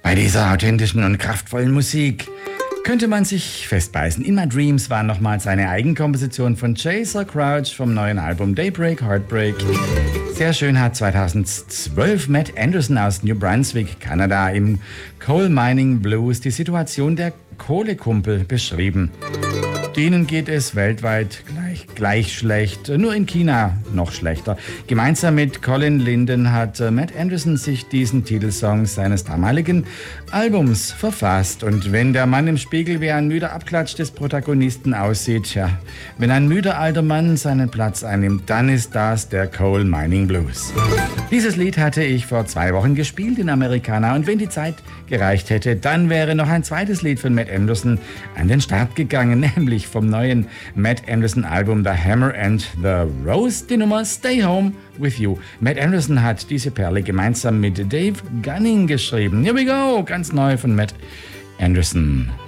Bei dieser authentischen und kraftvollen Musik könnte man sich festbeißen. In My Dreams war nochmals eine Eigenkomposition von Chaser Crouch vom neuen Album Daybreak Heartbreak. Sehr schön hat 2012 Matt Anderson aus New Brunswick, Kanada, im Coal Mining Blues die Situation der Kohlekumpel beschrieben. Denen geht es weltweit gleich schlecht, nur in China noch schlechter. Gemeinsam mit Colin Linden hat Matt Anderson sich diesen Titelsong seines damaligen Albums verfasst. Und wenn der Mann im Spiegel wie ein müder Abklatsch des Protagonisten aussieht, ja, wenn ein müder alter Mann seinen Platz einnimmt, dann ist das der Coal Mining Blues. Dieses Lied hatte ich vor 2 Wochen gespielt in Americana und wenn die Zeit gereicht hätte, dann wäre noch ein zweites Lied von Matt Anderson an den Start gegangen, nämlich vom neuen Matt Anderson Album The Hammer and the Rose, die Nummer Stay Home With You. Matt Anderson hat diese Perle gemeinsam mit Dave Gunning geschrieben. Here we go, ganz neu von Matt Anderson.